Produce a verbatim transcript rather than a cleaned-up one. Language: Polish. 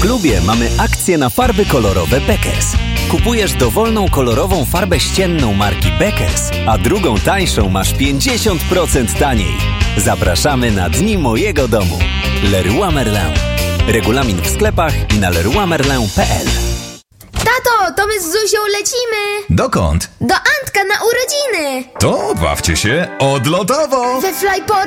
klubie mamy akcję na farby kolorowe Beckers. Kupujesz dowolną kolorową farbę ścienną marki Beckers, a drugą tańszą masz pięćdziesiąt procent taniej. Zapraszamy na Dni Mojego Domu. Leroy Merlin. Regulamin w sklepach i na leroy merlin kropka p l. Tato, to my z Zuzią lecimy! Dokąd? Do Antka na urodziny! To bawcie się odlotowo! We Flyport